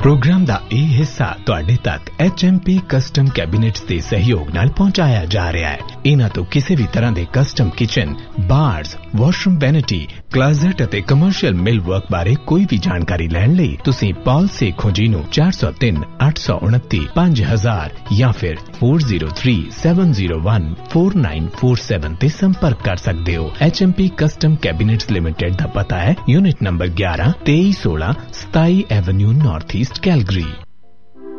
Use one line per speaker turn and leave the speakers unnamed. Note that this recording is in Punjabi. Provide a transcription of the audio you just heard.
प्रोग्राम दा ਇਹ ਹਿੱਸਾ ਤੁਹਾਡੇ ਤੱਕ HMP ਕਸਟਮ ਕੈਬਿਨੇਟਸ ਦੇ ਸਹਿਯੋਗ ਨਾਲ ਪਹੁੰਚਾਇਆ ਜਾ ਰਿਹਾ ਹੈ। ਇਹਨਾਂ ਤੋਂ ਕਿਸੇ ਵੀ ਤਰ੍ਹਾਂ ਦੇ ਕਸਟਮ ਕਿਚਨ, ਬਾਰਸ, ਵਾਸ਼ਰੂਮ ਵੈਨਿਟੀ, ਕਲੋਜ਼ਟ ਅਤੇ ਕਮਰਸ਼ੀਅਲ ਮਿਲ ਵਰਕ ਬਾਰੇ ਕੋਈ ਵੀ ਜਾਣਕਾਰੀ ਲੈਣ ਲਈ ਤੁਸੀਂ ਪਾਲ ਸੇਖੋਂ ਜੀ ਨੂੰ 403 829 5000 ਜਾਂ ਫਿਰ 4037014947 ਤੇ ਸੰਪਰਕ ਕਰ ਸਕਦੇ ਹੋ। HMP ਕਸਟਮ ਕੈਬਿਨੇਟਸ ਲਿਮਟਿਡ ਦਾ ਪਤਾ ਹੈ unit number 11 2316 27 avenue north East, Calgary.